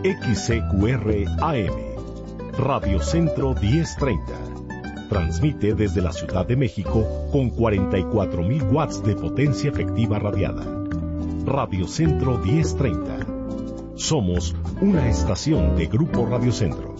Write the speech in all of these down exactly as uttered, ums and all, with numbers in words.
X C Q R A M, Radio Centro diez treinta. Transmite desde la Ciudad de México con cuarenta y cuatro mil watts de potencia efectiva radiada. Radio Centro diez treinta. Somos una estación de Grupo Radio Centro.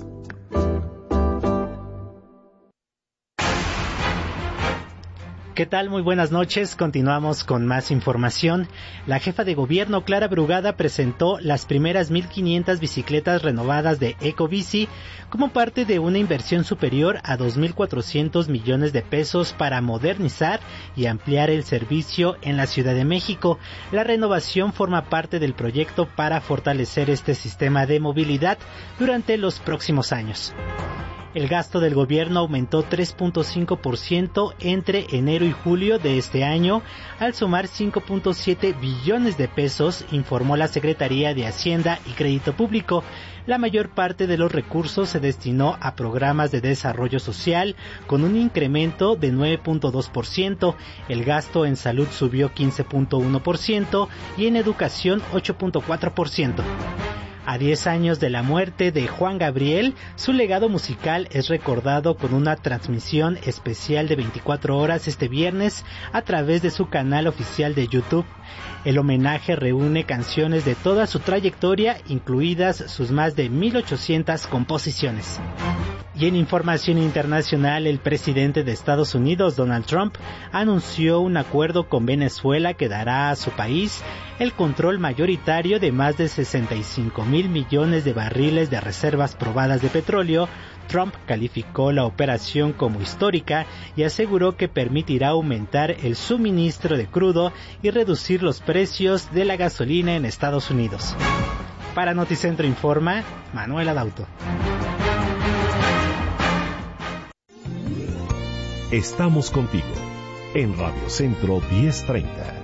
¿Qué tal? Muy buenas noches. Continuamos con más información. La jefa de gobierno, Clara Brugada, presentó las primeras mil quinientas bicicletas renovadas de Ecobici como parte de una inversión superior a dos mil cuatrocientos millones de pesos para modernizar y ampliar el servicio en la Ciudad de México. La renovación forma parte del proyecto para fortalecer este sistema de movilidad durante los próximos años. El gasto del gobierno aumentó tres punto cinco por ciento entre enero y julio de este año, al sumar cinco punto siete billones de pesos, informó la Secretaría de Hacienda y Crédito Público. La mayor parte de los recursos se destinó a programas de desarrollo social, con un incremento de nueve punto dos por ciento. El gasto en salud subió quince punto uno por ciento y en educación ocho punto cuatro por ciento. A diez años de la muerte de Juan Gabriel, su legado musical es recordado con una transmisión especial de veinticuatro horas este viernes a través de su canal oficial de YouTube. El homenaje reúne canciones de toda su trayectoria, incluidas sus más de mil ochocientas composiciones. Y en información internacional, el presidente de Estados Unidos, Donald Trump, anunció un acuerdo con Venezuela que dará a su país el control mayoritario de más de sesenta y cinco mil millones de barriles de reservas probadas de petróleo. Trump calificó la operación como histórica y aseguró que permitirá aumentar el suministro de crudo y reducir los precios de la gasolina en Estados Unidos. Para Noticentro Informa, Manuel Adauto. Estamos contigo en Radio Centro diez treinta.